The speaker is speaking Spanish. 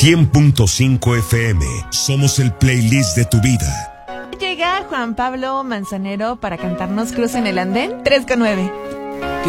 100.5 FM. Somos el playlist de tu vida. Llega Juan Pablo Manzanero para cantarnos Cruz en el Andén 3:9.